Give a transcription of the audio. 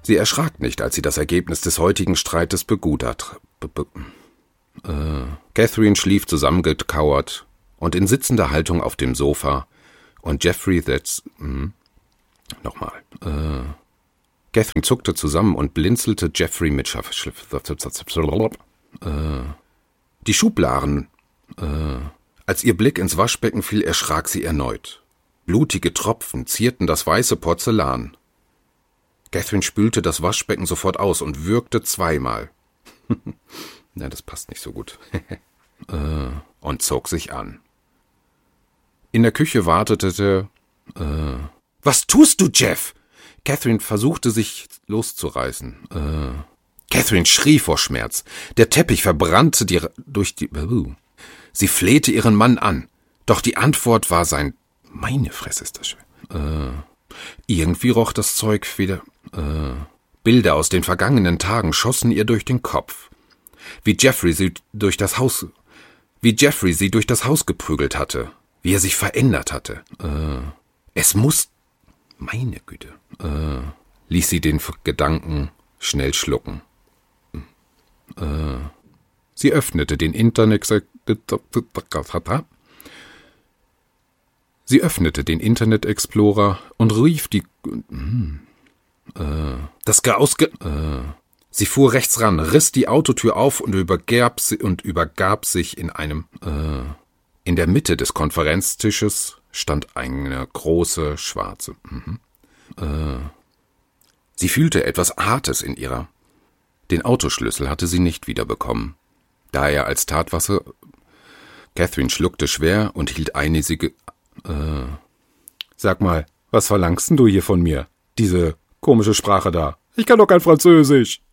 Sie erschrak nicht, als sie das Ergebnis des heutigen Streites begutachtet. Catherine schlief zusammengekauert und in sitzender Haltung auf dem Sofa, und Jeffrey Catherine zuckte zusammen und blinzelte Jeffrey mit die Schubladen. Als ihr Blick ins Waschbecken fiel, erschrak sie erneut. Blutige Tropfen zierten das weiße Porzellan. Catherine spülte das Waschbecken sofort aus und würgte zweimal. Na, das passt nicht so gut. Und zog sich an. In der Küche wartete. Was tust du, Jeff? Catherine versuchte sich loszureißen. Catherine schrie vor Schmerz. Der Teppich verbrannte durch die. Sie flehte ihren Mann an. Doch die Antwort war sein. Meine Fresse, ist das schwer. Irgendwie roch das Zeug wieder. Bilder aus den vergangenen Tagen schossen ihr durch den Kopf. Wie Jeffrey sie durch das Haus geprügelt hatte. Wie er sich verändert hatte. Es muss. Meine Güte. Ließ sie den Gedanken schnell schlucken. Sie öffnete den Internet Explorer und rief Sie fuhr rechts ran, riss die Autotür auf und übergab sich in einem. In der Mitte des Konferenztisches stand eine große schwarze. Sie fühlte etwas Hartes in ihrer. Den Autoschlüssel hatte sie nicht wiederbekommen, da er als Tatwaffe. Catherine schluckte schwer und hielt einige. Sag mal, was verlangst denn du hier von mir? Diese komische Sprache da. Ich kann doch kein Französisch.